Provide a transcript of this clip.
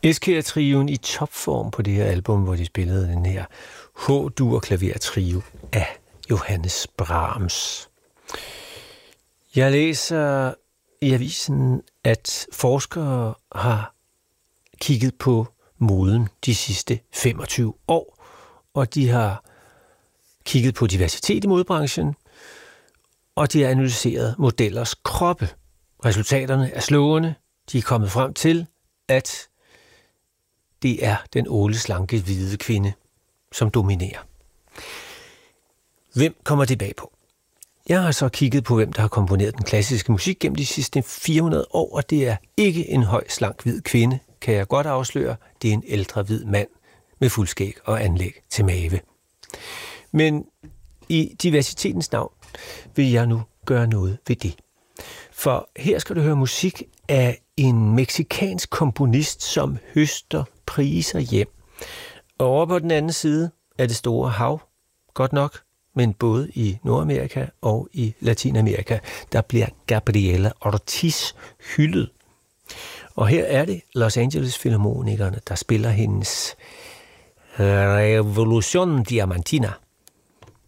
Esquire-trioen i topform på det her album, hvor de spillede den her H-dur klaver-trio af Johannes Brahms. Jeg læser i avisen, at forskere har kigget på moden de sidste 25 år, og de har kigget på diversitet i modebranchen, og de har analyseret modellers kroppe. Resultaterne er slående. De er kommet frem til, at det er den åleslanke hvide kvinde, som dominerer. Hvem kommer det bag på? Jeg har så kigget på, hvem der har komponeret den klassiske musik gennem de sidste 400 år, og det er ikke en høj, slank, hvid kvinde, kan jeg godt afsløre. Det er en ældre, hvid mand med fuldskæg og anlæg til mave. Men i diversitetens navn vil jeg nu gøre noget ved det. For her skal du høre musik af en meksikansk komponist, som høster priser hjem. Og over på den anden side af det store hav, godt nok, men både i Nordamerika og i Latinamerika, der bliver Gabriela Ortiz hyldet. Og her er det Los Angeles Filharmonikerne, der spiller hendes Revolution Diamantina.